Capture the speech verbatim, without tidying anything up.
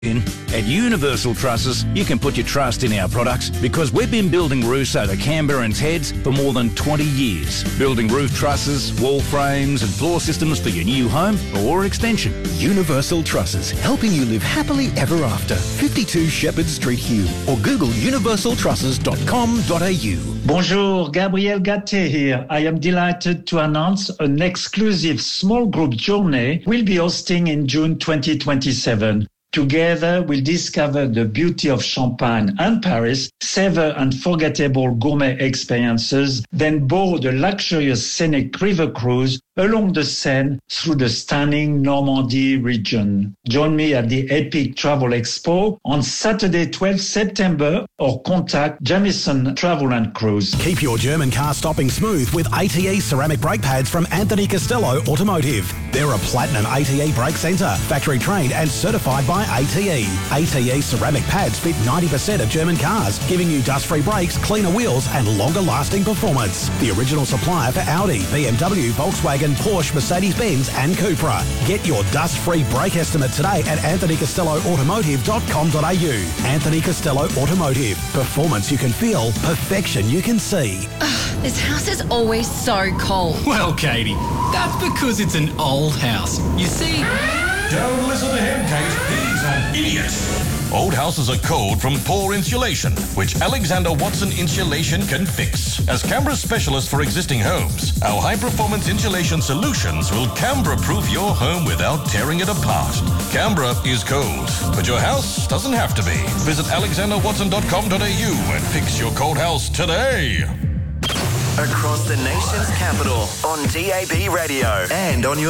In at Universal Trusses, you can put your trust in our products because we've been building roofs over Canberrans' heads for more than twenty years. Building roof trusses, wall frames and floor systems for your new home or extension. Universal Trusses, helping you live happily ever after. fifty-two Shepherd Street, Hume, or Google universal trusses dot com dot a u. Bonjour, Gabriel Gatte here. I am delighted to announce an exclusive small group journey we'll be hosting in June twenty twenty-seven. Together, we'll discover the beauty of Champagne and Paris, savor unforgettable gourmet experiences, then board a luxurious scenic river cruise along the Seine through the stunning Normandy region. Join me at the Epic Travel Expo on Saturday, twelfth September, or contact Jamieson Travel and Cruise. Keep your German car stopping smooth with A T E ceramic brake pads from Anthony Costello Automotive. They're a platinum A T E brake centre, factory trained and certified by A T E. A T E ceramic pads fit ninety percent of German cars, giving you dust-free brakes, cleaner wheels and longer-lasting performance. The original supplier for Audi, B M W, Volkswagen, Porsche, Mercedes-Benz and Cupra. Get your dust-free brake estimate today at anthony costello automotive dot com dot a u. Anthony Costello Automotive. Performance you can feel, perfection you can see. Ugh, this house is always so cold. Well, Katie, that's because it's an old house. You see... Don't listen to him, Kate. He's an idiot. Old houses are cold from poor insulation, which Alexander Watson Insulation can fix. As Canberra's specialist for existing homes, our high-performance insulation solutions will Canberra-proof your home without tearing it apart. Canberra is cold, but your house doesn't have to be. Visit alexander watson dot com dot a u and fix your cold house today. Across the nation's capital on D A B Radio and on your